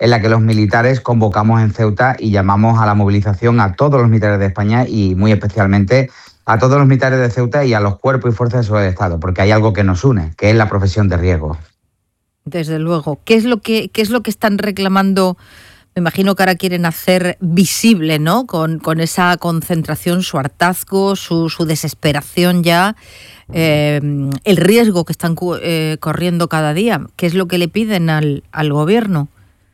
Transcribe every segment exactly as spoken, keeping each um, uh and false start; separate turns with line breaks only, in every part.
en la que los militares convocamos en Ceuta y llamamos a la movilización a todos los militares de España y muy especialmente a todos los militares de Ceuta y a los cuerpos y fuerzas de seguridad del Estado, porque hay algo que nos une, que es la profesión de riesgo.
Desde luego. ¿Qué es lo que, qué es lo que están reclamando? Me imagino que ahora quieren hacer visible, ¿no? Con, con esa concentración, su hartazgo, su, su desesperación ya, eh, el riesgo que están eh, corriendo cada día. ¿Qué es lo que le piden al, al gobierno?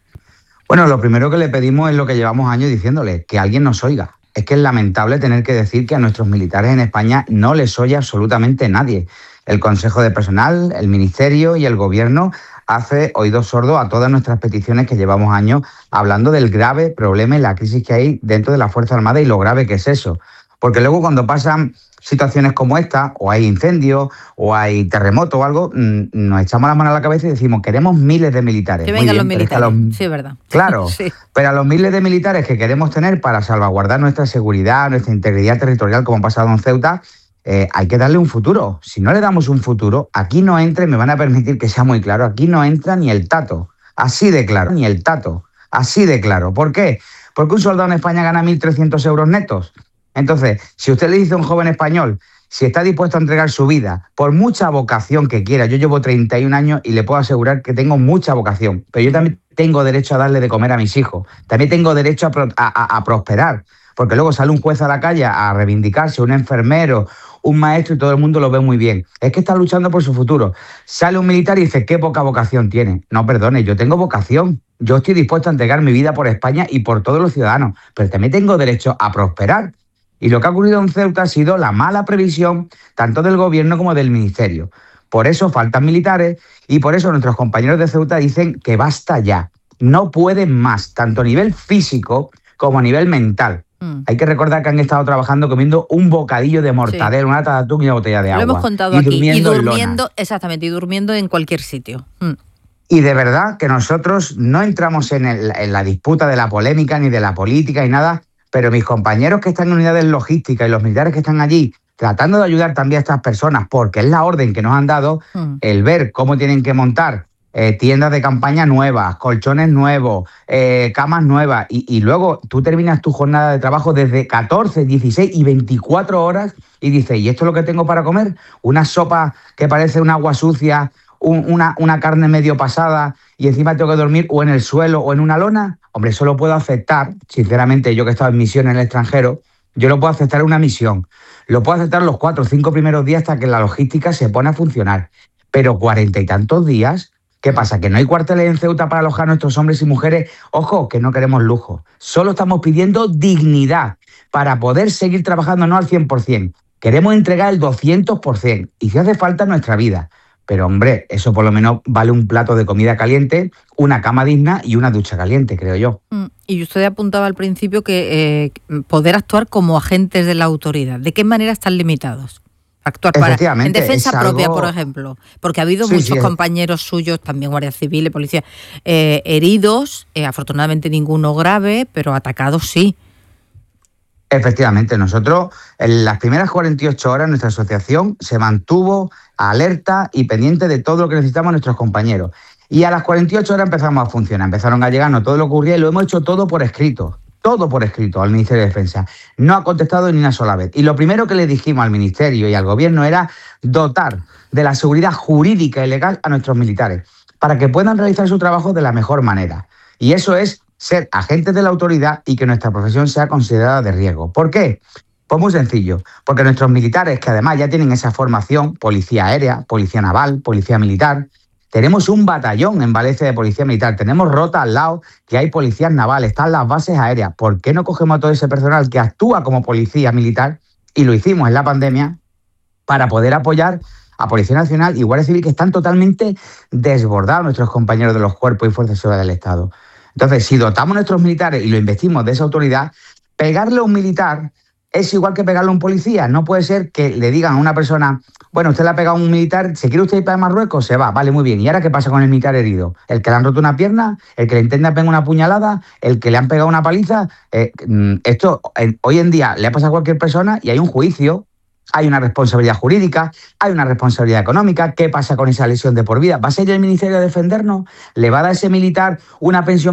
Bueno, lo primero que le pedimos es lo que llevamos años diciéndole, que alguien nos oiga. Es que es lamentable tener que decir que a nuestros militares en España no les oye absolutamente nadie. El Consejo de Personal, el Ministerio y el Gobierno hace oídos sordos a todas nuestras peticiones que llevamos años hablando del grave problema y la crisis que hay dentro de la Fuerza Armada y lo grave que es eso. Porque luego cuando pasan situaciones como esta, o hay incendios, o hay terremoto o algo, nos echamos la mano a la cabeza y decimos, queremos miles de militares.
Que vengan los militares, los... sí, es verdad.
Claro,
sí.
Pero a los miles de militares que queremos tener para salvaguardar nuestra seguridad, nuestra integridad territorial, como ha pasado en Ceuta, eh, hay que darle un futuro. Si no le damos un futuro, aquí no entra, y me van a permitir que sea muy claro, aquí no entra ni el tato. Así de claro, ni el tato. Así de claro. ¿Por qué? Porque un soldado en España gana mil trescientos euros netos. Entonces, si usted le dice a un joven español, si está dispuesto a entregar su vida, por mucha vocación que quiera, yo llevo treinta y un años y le puedo asegurar que tengo mucha vocación, pero yo también tengo derecho a darle de comer a mis hijos, también tengo derecho a, pro, a, a, a prosperar, porque luego sale un juez a la calle a reivindicarse, un enfermero, un maestro y todo el mundo lo ve muy bien. Es que está luchando por su futuro. Sale un militar y dice, qué poca vocación tiene. No, perdone, yo tengo vocación. Yo estoy dispuesto a entregar mi vida por España y por todos los ciudadanos, pero también tengo derecho a prosperar. Y lo que ha ocurrido en Ceuta ha sido la mala previsión tanto del gobierno como del ministerio. Por eso faltan militares y por eso nuestros compañeros de Ceuta dicen que basta ya. No pueden más, tanto a nivel físico como a nivel mental. Mm. Hay que recordar que han estado trabajando comiendo un bocadillo de mortadela, sí. una lata de atún y una botella de agua.
Lo hemos contado
y
aquí.
Durmiendo
y durmiendo, exactamente, y durmiendo en cualquier sitio. Mm.
Y de verdad que nosotros no entramos en, el, en la disputa de la polémica ni de la política ni nada. Pero mis compañeros que están en unidades logísticas y los militares que están allí tratando de ayudar también a estas personas, porque es la orden que nos han dado, mm. el ver cómo tienen que montar eh, tiendas de campaña nuevas, colchones nuevos, eh, camas nuevas, y, y luego tú terminas tu jornada de trabajo desde catorce, dieciséis y veinticuatro horas y dices, ¿y esto es lo que tengo para comer? Una sopa que parece un agua sucia, un, una, una carne medio pasada y encima tengo que dormir o en el suelo o en una lona. Hombre, eso lo puedo aceptar, sinceramente, yo que he estado en misión en el extranjero, yo lo puedo aceptar en una misión. Lo puedo aceptar los cuatro o cinco primeros días hasta que la logística se pone a funcionar. Pero cuarenta y tantos días, ¿qué pasa? ¿Que no hay cuarteles en Ceuta para alojar a nuestros hombres y mujeres? Ojo, que no queremos lujo. Solo estamos pidiendo dignidad para poder seguir trabajando, no al cien por ciento. Queremos entregar el doscientos por ciento y si hace falta nuestra vida. Pero, hombre, eso por lo menos vale un plato de comida caliente, una cama digna y una ducha caliente, creo yo.
Y usted apuntaba al principio que eh, poder actuar como agentes de la autoridad. ¿De qué manera están limitados? Actuar para, en defensa
algo...
propia, por ejemplo. Porque ha habido
sí,
muchos
sí,
compañeros suyos, también guardias civiles, policías, eh, heridos, eh, afortunadamente ninguno grave, pero atacados sí.
Efectivamente, nosotros en las primeras cuarenta y ocho horas nuestra asociación se mantuvo alerta y pendiente de todo lo que necesitamos nuestros compañeros. Y a las cuarenta y ocho horas empezamos a funcionar, empezaron a llegarnos todo lo que ocurría y lo hemos hecho todo por escrito, todo por escrito al Ministerio de Defensa. No ha contestado ni una sola vez. Y lo primero que le dijimos al Ministerio y al Gobierno era dotar de la seguridad jurídica y legal a nuestros militares para que puedan realizar su trabajo de la mejor manera. Y eso es ser agentes de la autoridad y que nuestra profesión sea considerada de riesgo. ¿Por qué? Pues muy sencillo, porque nuestros militares, que además ya tienen esa formación, policía aérea, policía naval, policía militar, tenemos un batallón en Valencia de policía militar, tenemos rota al lado que hay policías navales, están las bases aéreas. ¿Por qué no cogemos a todo ese personal que actúa como policía militar? Y lo hicimos en la pandemia para poder apoyar a Policía Nacional y Guardia Civil, que están totalmente desbordados nuestros compañeros de los cuerpos y fuerzas de seguridad del Estado. Entonces, si dotamos a nuestros militares y lo investimos de esa autoridad, pegarle a un militar es igual que pegarle a un policía. No puede ser que le digan a una persona, bueno, usted le ha pegado a un militar, ¿se quiere usted ir para Marruecos? Se va, vale, muy bien. ¿Y ahora qué pasa con el militar herido? ¿El que le han roto una pierna? ¿El que le intentan pegar una puñalada? ¿El que le han pegado una paliza? Eh, esto eh, hoy en día le ha pasado a cualquier persona y hay un juicio, hay una responsabilidad jurídica, hay una responsabilidad económica. ¿Qué pasa con esa lesión de por vida? ¿Va a ser el Ministerio a defendernos? ¿Le va a dar ese militar una pensión